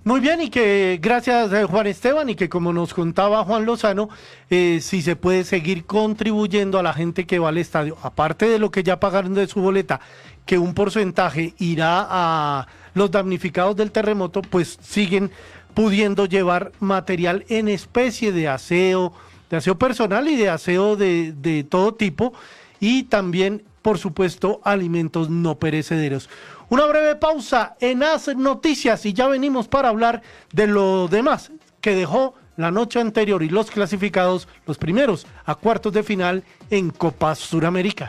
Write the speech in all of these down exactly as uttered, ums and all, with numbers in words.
Muy bien, y que gracias a Juan Esteban, y que como nos contaba Juan Lozano, eh, si se puede seguir contribuyendo a la gente que va al estadio, aparte de lo que ya pagaron de su boleta, que un porcentaje irá a los damnificados del terremoto, pues siguen pudiendo llevar material en especie de aseo, de aseo personal y de aseo de, de todo tipo, y también, por supuesto, alimentos no perecederos. Una breve pausa en As Noticias y ya venimos para hablar de lo demás que dejó la noche anterior y los clasificados, los primeros a cuartos de final en Copa Suramericana.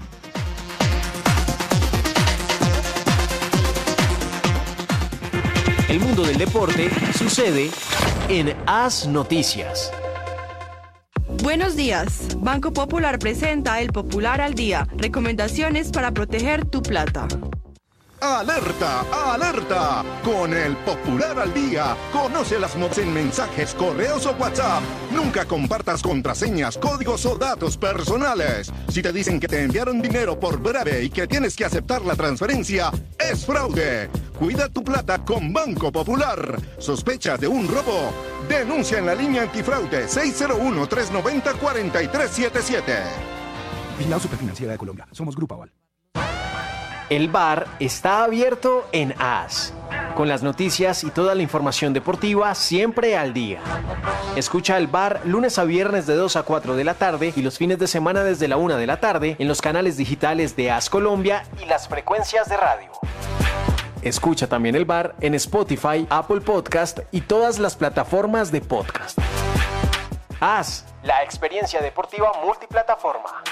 El mundo del deporte sucede en As Noticias. Buenos días. Banco Popular presenta El Popular al Día. Recomendaciones para proteger tu plata. ¡Alerta! ¡Alerta! Con el Popular al Día, conoce las mods en mensajes, correos o WhatsApp. Nunca compartas contraseñas, códigos o datos personales. Si te dicen que te enviaron dinero por breve y que tienes que aceptar la transferencia, es fraude. Cuida tu plata con Banco Popular. ¿Sospechas de un robo? Denuncia en la línea antifraude seis cero uno, tres nueve cero, cuatro tres siete siete. Vigilado Superfinanciera de Colombia. Somos Grupo Aval. El bar está abierto en As, con las noticias y toda la información deportiva siempre al día. Escucha el bar lunes a viernes de dos a cuatro de la tarde y los fines de semana desde la una de la tarde en los canales digitales de As Colombia y las frecuencias de radio. Escucha también el bar en Spotify, Apple Podcast y todas las plataformas de podcast. As, la experiencia deportiva multiplataforma.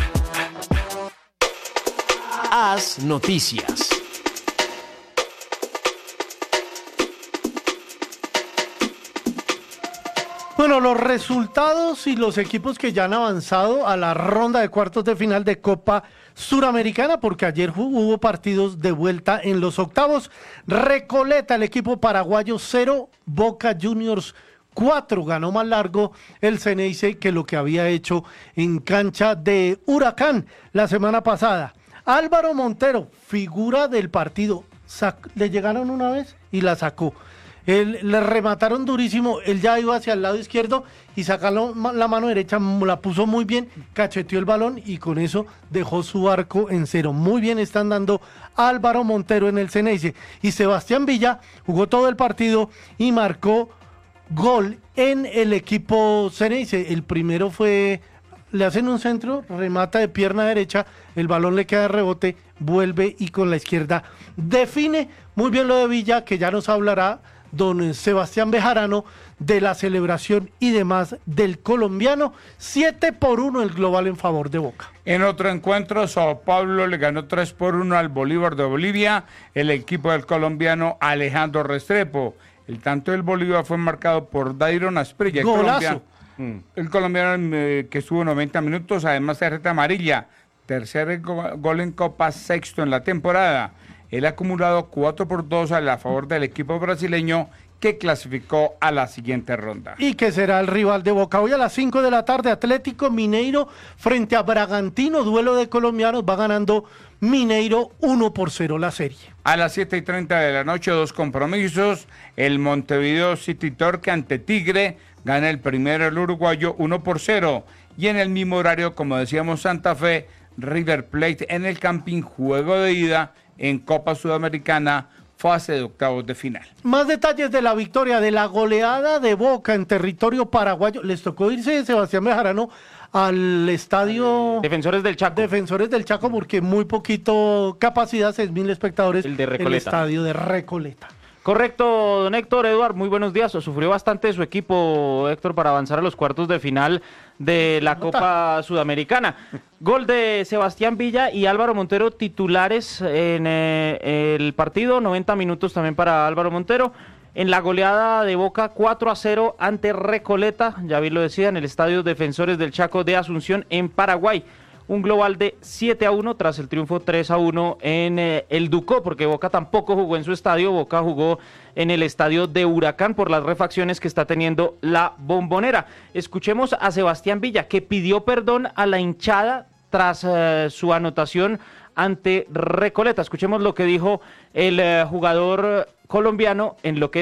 As Noticias. Bueno, los resultados y los equipos que ya han avanzado a la ronda de cuartos de final de Copa Suramericana, porque ayer hubo partidos de vuelta en los octavos. Recoleta, el equipo paraguayo, cero, Boca Juniors cuatro, ganó más largo el Ceneice que lo que había hecho en cancha de Huracán la semana pasada. Álvaro Montero, figura del partido, sac- le llegaron una vez y la sacó. Él, le remataron durísimo, él ya iba hacia el lado izquierdo y sacaron la mano derecha, la puso muy bien, cacheteó el balón y con eso dejó su arco en cero. Muy bien están dando Álvaro Montero en el Ceneice. Y Sebastián Villa jugó todo el partido y marcó gol en el equipo Ceneice. El primero fue... le hacen un centro, remata de pierna derecha, el balón le queda de rebote, vuelve y con la izquierda define. Muy bien lo de Villa, que ya nos hablará don Sebastián Bejarano de la celebración y demás del colombiano. siete por uno el global en favor de Boca. En otro encuentro, Sao Paulo le ganó tres por uno al Bolívar de Bolivia, el equipo del colombiano Alejandro Restrepo. El tanto del Bolívar fue marcado por Dairon Asprilla, el Golazo. colombiano. El colombiano eh, que estuvo noventa minutos, además tarjeta amarilla, tercer go- gol en Copa, sexto en la temporada. Él ha acumulado cuatro por dos a favor del equipo brasileño que clasificó a la siguiente ronda. Y que será el rival de Boca. Hoy a las cinco de la tarde, Atlético Mineiro frente a Bragantino, duelo de colombianos, va ganando Mineiro uno por cero la serie. A las siete y treinta de la noche, dos compromisos, el Montevideo City Torque ante Tigre, gana el primero el uruguayo uno por cero. Y en el mismo horario, como decíamos, Santa Fe, River Plate en el Campín, juego de ida en Copa Sudamericana, fase de octavos de final. Más detalles de la victoria, de la goleada de Boca en territorio paraguayo. Les tocó irse, Sebastián Bejarano, al estadio... Defensores del Chaco. Defensores del Chaco, porque muy poquito capacidad, seis mil espectadores. El de Recoleta. El estadio de Recoleta. Correcto, don Héctor. Eduard, muy buenos días. Sufrió bastante su equipo, Héctor, para avanzar a los cuartos de final de la Copa Sudamericana. Gol de Sebastián Villa y Álvaro Montero, titulares en eh, el partido, noventa minutos también para Álvaro Montero. En la goleada de Boca, cuatro a cero ante Recoleta, ya bien lo decía, en el estadio Defensores del Chaco de Asunción, en Paraguay. Un global de siete a uno tras el triunfo tres a uno en eh, el Ducó, porque Boca tampoco jugó en su estadio, Boca jugó en el estadio de Huracán por las refacciones que está teniendo la Bombonera. Escuchemos a Sebastián Villa, que pidió perdón a la hinchada tras eh, su anotación ante Recoleta. Escuchemos lo que dijo el eh, jugador colombiano en lo que